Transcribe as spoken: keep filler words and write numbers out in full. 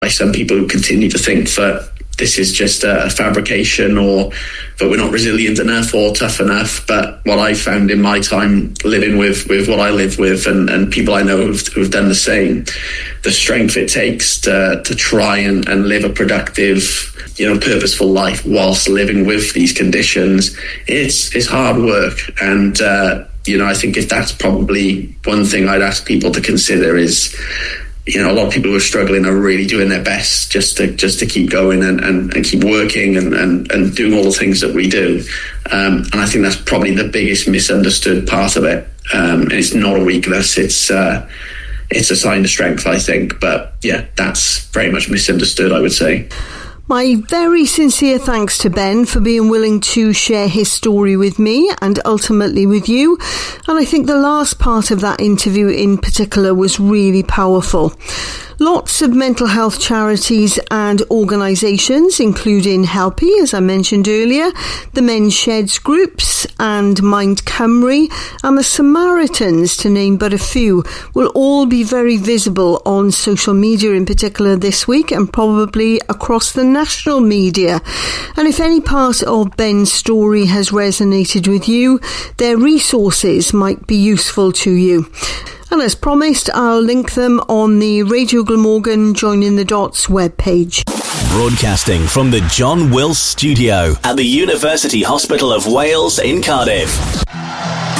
by some people who continue to think that this is just a fabrication, or that we're not resilient enough or tough enough. But what I found in my time living with, with what I live with, and, and people I know who've, who've done the same, the strength it takes to, to try and, and live a productive, you know, purposeful life whilst living with these conditions, it's, it's hard work. And, uh, you know, I think if that's probably one thing I'd ask people to consider is, you know, a lot of people who are struggling are really doing their best just to just to keep going and, and, and keep working and, and, and doing all the things that we do. Um, and I think that's probably the biggest misunderstood part of it. Um, and it's not a weakness. It's uh, it's a sign of strength, I think. But yeah, that's very much misunderstood, I would say. My very sincere thanks to Ben for being willing to share his story with me and ultimately with you. And I think the last part of that interview in particular was really powerful. Lots of mental health charities and organisations, including Helpy, as I mentioned earlier, the Men's Sheds groups and Mind Cymru and the Samaritans, to name but a few, will all be very visible on social media in particular this week, and probably across the national media. And if any part of Ben's story has resonated with you, their resources might be useful to you. And as promised, I'll link them on the Radio Glamorgan Joining the Dots webpage. Broadcasting from the John Wills Studio at the University Hospital of Wales in Cardiff.